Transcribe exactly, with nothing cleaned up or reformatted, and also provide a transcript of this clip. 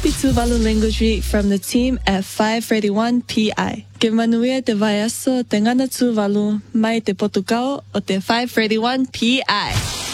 Happy Tuvalu Language Week from the team at five thirty-one P I. Que manuia te vaiaso te ngana Tuvalu mai te Portugal o te five thirty-one P I.